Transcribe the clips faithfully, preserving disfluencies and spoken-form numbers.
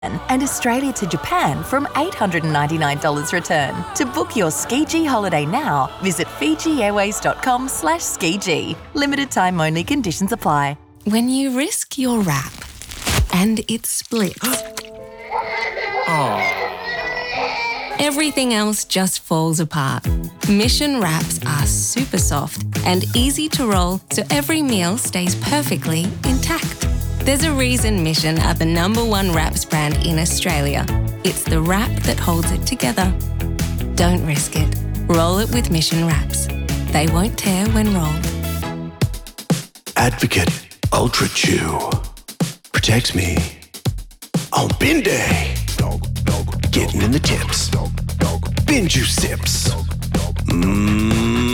and Australia to Japan from eight hundred ninety-nine dollars return. To book your SkiG holiday now, visit fiji-airways.com slash SkiG. Limited time only, conditions apply. When you risk your wrap and it splits, everything else just falls apart. Mission wraps are super soft and easy to roll, so every meal stays perfectly intact. There's a reason Mission are the number one wraps brand in Australia. It's the wrap that holds it together. Don't risk it. Roll it with Mission wraps. They won't tear when rolled. Advocate Ultra Chew protects me on bin day. Getting in the tips. Bin juice sips. Mmm.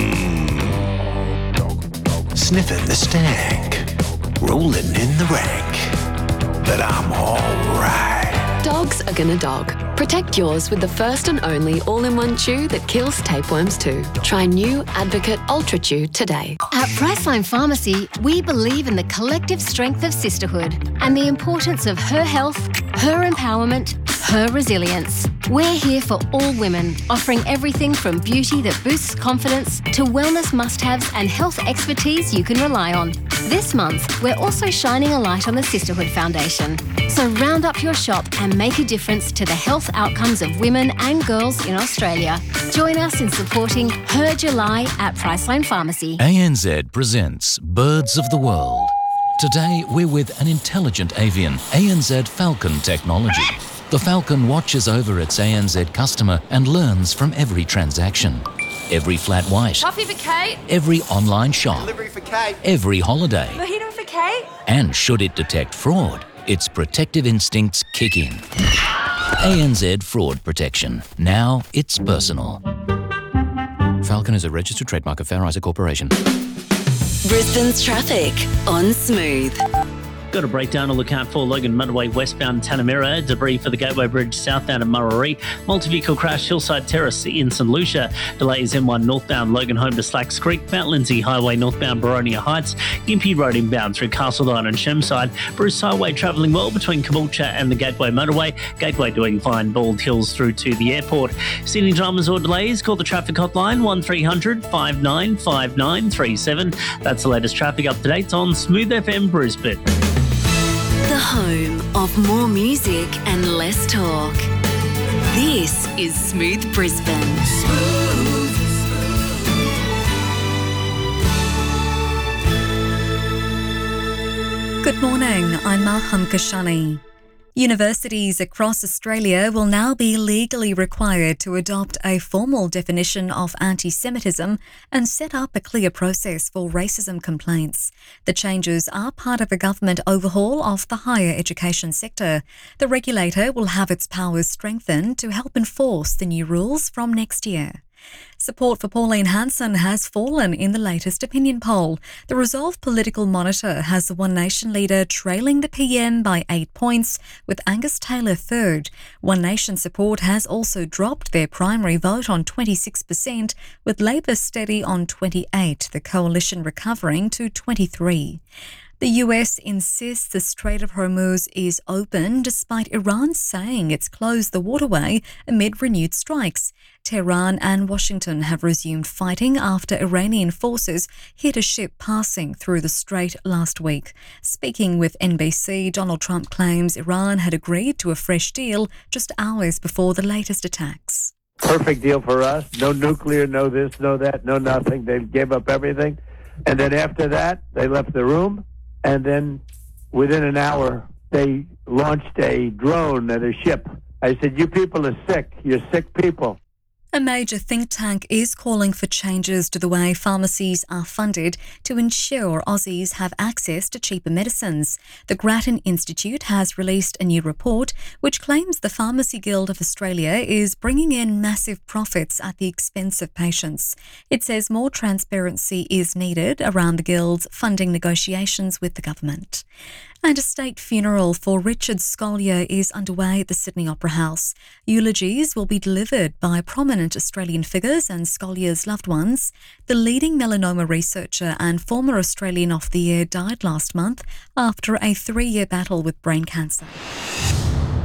Sniffing the stank. Rolling in the rank. But I'm alright. Dogs are gonna dog. Protect yours with the first and only all-in-one chew that kills tapeworms too. Try new Advocate Ultra Chew today. At Priceline Pharmacy, we believe in the collective strength of sisterhood and the importance of her health, her empowerment, her resilience. We're here for all women, offering everything from beauty that boosts confidence to wellness must-haves and health expertise you can rely on. This month, we're also shining a light on the Sisterhood Foundation. So round up your shop and make a difference to the health outcomes of women and girls in Australia. Join us in supporting Her July at Priceline Pharmacy. A N Z presents Birds of the World. Today, we're with an intelligent avian, A N Z Falcon technology. The Falcon watches over its A N Z customer and learns from every transaction. Every flat white. Coffee for Kate. Every online shop. Delivery for Kate. Every holiday. Mojito for Kate. And should it detect fraud, its protective instincts kick in. A N Z Fraud Protection. Now it's personal. Falcon is a registered trademark of Fair Isaac Corporation. Brisbane's traffic on Smooth. Got a breakdown to look out for Logan Motorway westbound Tanamera, debris for the Gateway Bridge southbound at Murray, multi-vehicle crash Hillside Terrace in St Lucia, delays M one northbound Logan home to Slacks Creek, Mount Lindsay Highway northbound Baronia Heights, Gympie Road inbound through Castledine and Shermside, Bruce Highway travelling well between Caboolture and the Gateway Motorway, Gateway doing fine, Bald Hills through to the airport. Sydney dramas or delays, call the traffic hotline one three hundred five nine five nine three seven. That's the latest traffic updates on Smooth F M Brisbane. The home of more music and less talk. This is Smooth Brisbane. Smooth. Good morning, I'm Maham Kashani. Universities across Australia will now be legally required to adopt a formal definition of anti-Semitism and set up a clear process for racism complaints. The changes are part of a government overhaul of the higher education sector. The regulator will have its powers strengthened to help enforce the new rules from next year. Support for Pauline Hanson has fallen in the latest opinion poll. The Resolve Political Monitor has the One Nation leader trailing the P M by eight points, with Angus Taylor third. One Nation support has also dropped their primary vote on twenty-six percent, with Labor steady on twenty-eight, the coalition recovering to twenty-three. The U S insists the Strait of Hormuz is open despite Iran saying it's closed the waterway amid renewed strikes. Tehran and Washington have resumed fighting after Iranian forces hit a ship passing through the strait last week. Speaking with N B C, Donald Trump claims Iran had agreed to a fresh deal just hours before the latest attacks. Perfect deal for us. No nuclear, no this, no that, no nothing. They gave up everything. And then after that, they left the room. And then within an hour, they launched a drone at a ship. I said, you people are sick. You're sick people. A major think tank is calling for changes to the way pharmacies are funded to ensure Aussies have access to cheaper medicines. The Grattan Institute has released a new report which claims the Pharmacy Guild of Australia is bringing in massive profits at the expense of patients. It says more transparency is needed around the Guild's funding negotiations with the government. And a state funeral for Richard Scolyer is underway at the Sydney Opera House. Eulogies will be delivered by prominent Australian figures and Scolyer's loved ones. The leading melanoma researcher and former Australian of the Year died last month after a three-year battle with brain cancer.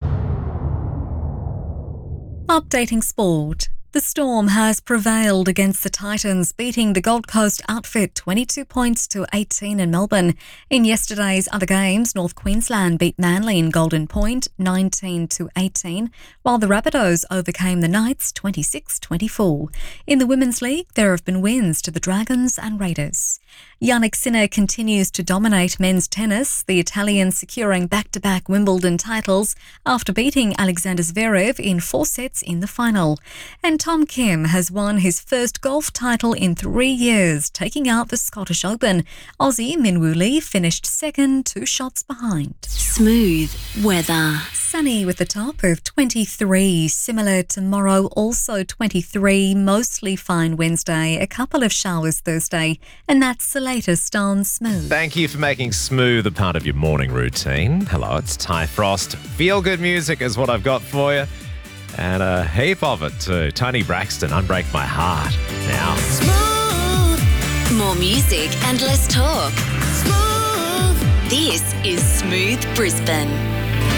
Updating sport. The Storm has prevailed against the Titans, beating the Gold Coast outfit twenty-two points to eighteen in Melbourne. In yesterday's other games, North Queensland beat Manly in Golden Point nineteen to eighteen, while the Rabbitohs overcame the Knights twenty-six twenty-four. In the Women's League, there have been wins to the Dragons and Raiders. Jannik Sinner continues to dominate men's tennis, the Italian securing back-to-back Wimbledon titles after beating Alexander Zverev in four sets in the final. And Tom Kim has won his first golf title in three years, taking out the Scottish Open. Aussie Minwoo Lee finished second, two shots behind. Smooth weather. Sunny with a top of twenty-three. Similar tomorrow, also twenty-three. Mostly fine Wednesday. A couple of showers Thursday. And that's the latest on Smooth. Thank you for making Smooth a part of your morning routine. Hello, it's Ty Frost. Feel good music is what I've got for you. And a heap of it too. Tony Braxton, Unbreak My Heart. Now. Smooth. More music and less talk. Smooth. This is Smooth Brisbane.